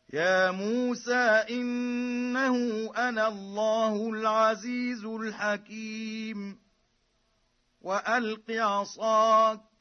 يا موسى إنه أنا الله العزيز الحكيم وألق عصاك